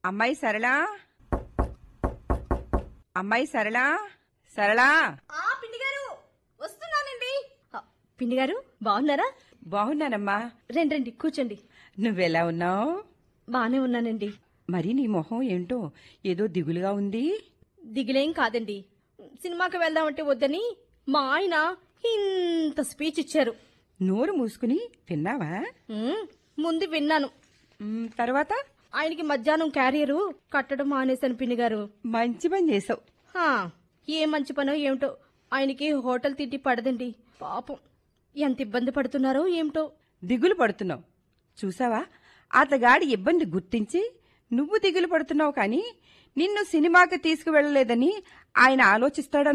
అమ్మాయి సరళా, అమ్మాయి సరళా, సరళా. పిండి గారు వస్తున్నానండి. పిండి గారు బాగున్నారా? బాగున్నానమ్మా. రండి కూర్చోండి. నువ్వెలా ఉన్నావు? బానే ఉన్నానండి. మరి నీ మొహం ఏంటో ఏదో దిగులుగా ఉంది. దిగులేం కాదండి, సినిమాకి వెళ్దామంటే వద్దని మా ఆయన ఇంత స్పీచ్ ఇచ్చారు. నోరు మూసుకుని విన్నావా? ముందు విన్నాను. తర్వాత ఆయనకి మధ్యాహ్నం క్యారియరు కట్టడం మానేశాను పిండి గారు. మంచి పని చేసావు. ఏ మంచి పనో ఏమిటో, ఆయనకి హోటల్ తిండి పడదండి. పాపం ఎంత ఇబ్బంది పడుతున్నారో ఏమిటో. దిగులు పడుతున్నావు చూసావా? అతగాడి ఇబ్బంది గుర్తించి నువ్వు దిగులు పడుతున్నావు, కానీ నిన్ను సినిమాకి తీసుకువెళ్లలేదని ఆయన ఆలోచిస్తాడా?